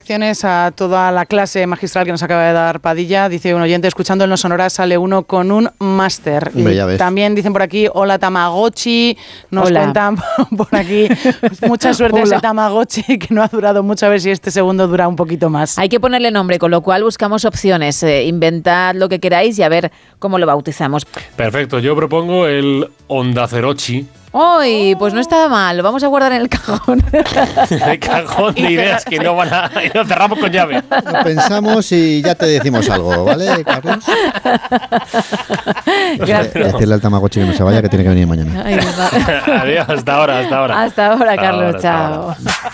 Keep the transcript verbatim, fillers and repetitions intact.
A toda la clase magistral que nos acaba de dar Padilla, dice un oyente, escuchando el No Sonora sale uno con un máster. También dicen por aquí, hola Tamagotchi, nos hola. Cuentan por aquí, mucha suerte hola. Ese Tamagotchi que no ha durado mucho, a ver si este segundo dura un poquito más. Hay que ponerle nombre, con lo cual buscamos opciones, eh, inventad lo que queráis y a ver cómo lo bautizamos. Perfecto, yo propongo el Ondacerochi. ¡Uy! Pues no estaba mal, lo vamos a guardar en el cajón. El cajón de ideas que no van a... Y lo cerramos con llave. Lo pensamos y ya te decimos algo, ¿vale, Carlos? Gracias. Decirle al Tamagotchi que no se vaya, que tiene que venir mañana. Ay, adiós, hasta ahora, hasta ahora. Hasta ahora, Carlos, hasta ahora, chao. Hasta ahora.